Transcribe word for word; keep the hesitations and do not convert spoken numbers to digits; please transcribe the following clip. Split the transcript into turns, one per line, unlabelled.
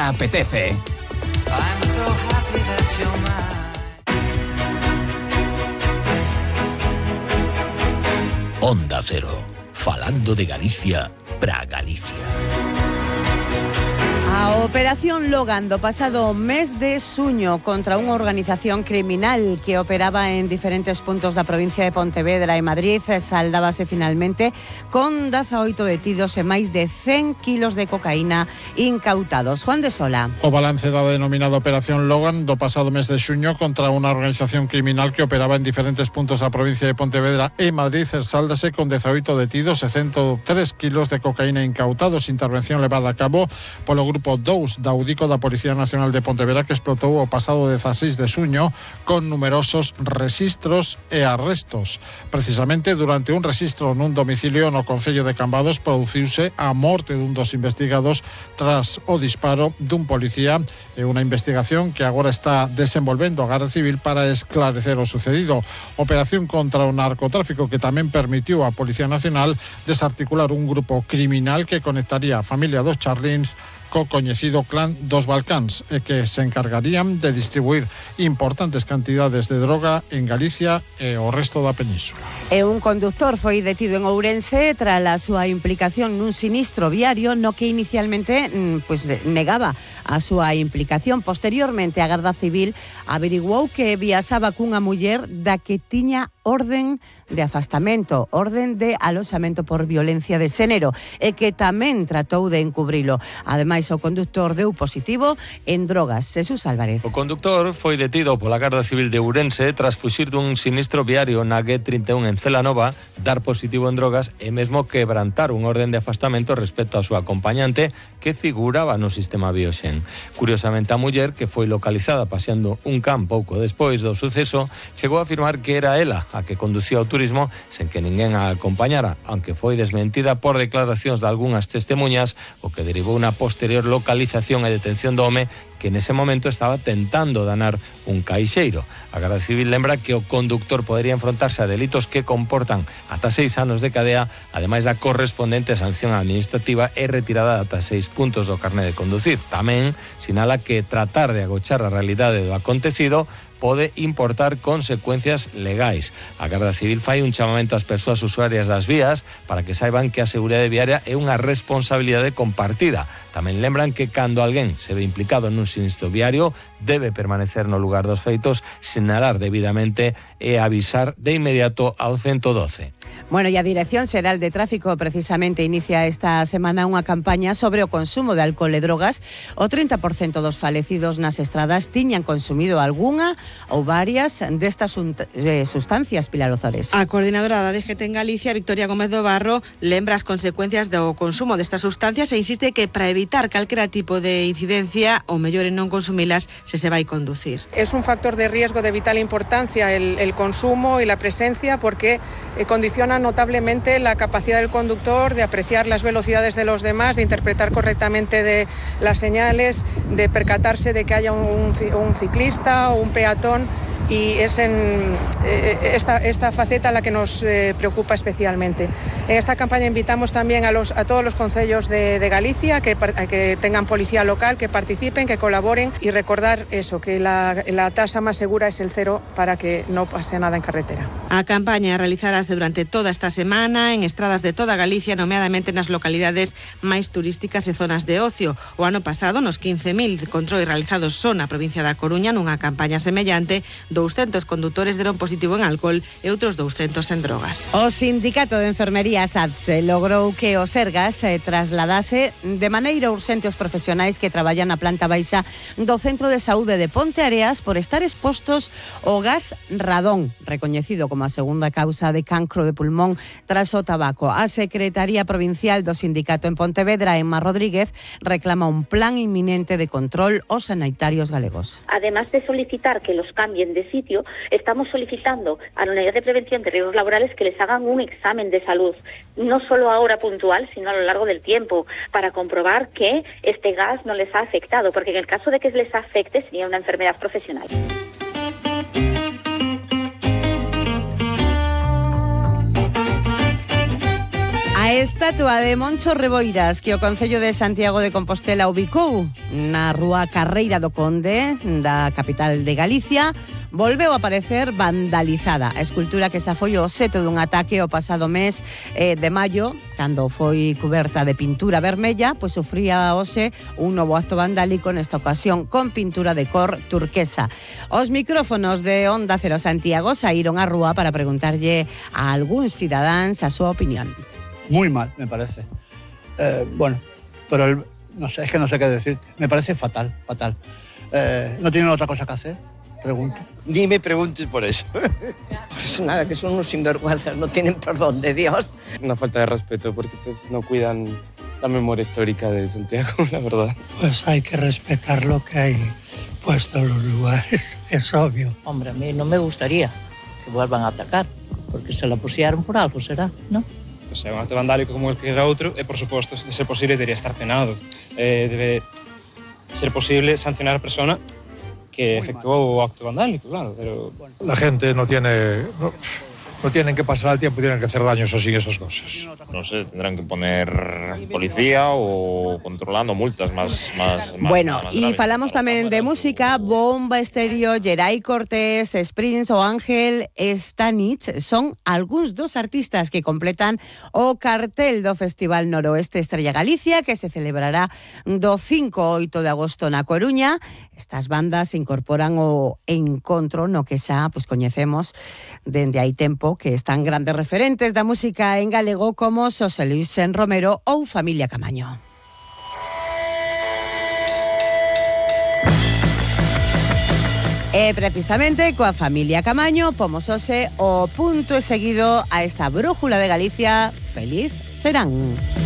apetece.
Onda Cero, falando de Galicia para Galicia.
A Operación Logan do pasado mes de suño contra unha organización criminal que operaba en diferentes puntos da provincia de Pontevedra e Madrid saldábase finalmente con dezaoito detidos e máis de cen kilos de cocaína incautados. Juan de Sola.
O balance da denominada Operación Logan do pasado mes de xuño contra unha organización criminal que operaba en diferentes puntos da provincia de Pontevedra e Madrid sáldase con dezaoito detidos e cento tres kilos de cocaína incautados. Intervención levada a cabo polo grupo dous da Udico da Policía Nacional de Pontevedra que explotou o pasado dezaseis de xuño con numerosos rexistros e arrestos. Precisamente durante un rexistro nun domicilio no concello de Cambados produciuse a morte dun dos investigados tras o disparo dun policía e unha investigación que agora está desenvolvendo a Garda Civil para esclarecer o sucedido. Operación contra o narcotráfico que tamén permitiu á Policía Nacional desarticular un grupo criminal que conectaría a familia dos Charlins co coñecido clan dos Balcáns e que se encargarían de distribuir importantes cantidades de droga en Galicia e o resto da península.
E un conductor foi detido en Ourense tras a súa implicación nun sinistro viario no que inicialmente pues, negaba a súa implicación. Posteriormente a Garda Civil averiguou que viaxaba cunha muller da que tiña orden de afastamento, orden de aloxamento por violencia de xénero e que tamén tratou de encubrilo. Ademais, o conductor deu positivo en drogas. Jesús Álvarez.
O conductor foi detido pola Garda Civil de Ourense tras fuxir dun sinistro viario na G trinta e un en Celanova, dar positivo en drogas e mesmo quebrantar un orden de afastamento respecto a súa acompañante que figuraba no sistema Bioxen. Curiosamente, a muller, que foi localizada paseando un can pouco despois do suceso, chegou a afirmar que era ela a que conducía o turismo sen que ninguén a acompañara, aunque foi desmentida por declaracións de algunhas testemunhas, o que derivou unha posterior localización e detención do home que nese momento estaba tentando danar un caixeiro. A Garda Civil lembra que o conductor podería enfrontarse a delitos que comportan ata seis anos de cadea, ademais da correspondente sanción administrativa e retirada de ata seis puntos do carné de conducir. Tamén sinala que tratar de agochar a realidade do acontecido pode importar consecuencias legais. A Garda Civil fai un chamamento ás persoas usuarias das vías para que saiban que a seguridade viaria é unha responsabilidade compartida. Tamén lembran que cando alguén se ve implicado nun sinistro viario debe permanecer no lugar dos feitos, sinalar debidamente e avisar de inmediato ao ciento doce.
Bueno, e a Dirección Xeral de Tráfico precisamente inicia esta semana unha campaña sobre o consumo de alcohol e drogas. O trinta por cento dos falecidos nas estradas tiñan consumido algunha ou varias destas sustancias. Pilar Ozores.
A coordinadora da D G T en Galicia, Victoria Gómez do Barro, lembra as consecuencias do consumo destas sustancias e insiste que para evitar calquera tipo de incidencia o mellor en non consumilas se se vai conducir.
Es un factor de riesgo de vital importancia el, el consumo y la presencia porque eh, condiciona notablemente la capacidad del conductor de apreciar las velocidades de los demás, de interpretar correctamente de las señales, de percatarse de que haya un, un ciclista o un peatón. Y es en eh, esta, esta faceta la que nos eh, preocupa especialmente. En esta campaña invitamos también a, los, a todos los concellos de, de Galicia que, que tengan policía local, que participen, que colaboren y recordar eso, que la, la tasa más segura es el cero para que no pase nada en carretera.
A campaña realizarase durante toda esta semana en estradas de toda Galicia, nomeadamente nas localidades máis turísticas e zonas de ocio. O ano pasado, nos quince mil controles realizados só na provincia da Coruña, nunha campaña semellante, doscientos condutores deron positivo en alcohol e outros doscientos en drogas.
O Sindicato de Enfermería SAPSE logrou que o Sergas se trasladase de maneira urxente os profesionais que traballan na planta baixa do Centro de Saúde de Ponte Areas por estar expostos ao gas radón, recoñecido como a segunda causa de cancro de pulmón tras o tabaco. A Secretaría Provincial do Sindicato en Pontevedra, Emma Rodríguez, reclama un plan inminente de control aos sanitarios galegos.
Además de solicitar que los cambien de sitio, estamos solicitando a la Unidad de Prevención de Riesgos Laborales que les hagan un examen de salud, no solo ahora puntual, sino a lo largo del tiempo, para comprobar que este gas no les ha afectado, porque en el caso de que les afecte sería una enfermedad profesional.
A estatua de Moncho Reboiras que o Concello de Santiago de Compostela ubicou na rúa Carreira do Conde da capital de Galicia volveu a aparecer vandalizada. A escultura que xa foi o seto dun ataque o pasado mes eh, de maio, cando foi cuberta de pintura vermella, pois sufría hoxe un novo acto vandálico, nesta ocasión con pintura de cor turquesa. Os micrófonos de Onda Cero Santiago saíron á rúa para preguntarlle a algúns cidadáns a súa opinión.
Muy mal, me parece. Eh, bueno, pero el, no sé, es que no sé qué decir. Me parece fatal, fatal. Eh, ¿No tienen otra cosa que hacer? Pregunto.
Ni me preguntes por eso.
Pues nada, que son unos sinvergüenzas, no tienen perdón de Dios.
Una falta de respeto porque pues, no cuidan la memoria histórica de Santiago, la verdad.
Pues hay que respetar lo que hay puesto en los lugares, es obvio.
Hombre, a mí no me gustaría que vuelvan a atacar, porque se la pusieron por algo, será, ¿no?
O sea, un acto vandálico como el que era outro, e por suposto, de ser posible, debería estar penado. Eh, debe ser posible sancionar a persona que efectuó o acto vandálico, claro, pero...
La gente no tiene... No, no tienen que pasar el tiempo, tienen que hacer daños así, esas cosas.
No sé, tendrán que poner policía o controlando multas más... más
bueno,
más, más
y
graves.
falamos tamén de música. Bomba Estéreo, Geray Cortés, Sprints ou Ángel Stanich son algúns dos artistas que completan o cartel do Festival Noroeste Estrella Galicia, que se celebrará do cinco ao oito de agosto na Coruña. Estas bandas se incorporan o encontro no que xa pues, coñecemos dende hai tempo, que están grandes referentes da música en galego como Xosé Luis Sen Romero ou Familia Camaño. E precisamente coa Familia Camaño pomos hoxe o punto e seguido a esta brújula de Galicia. Feliz serán.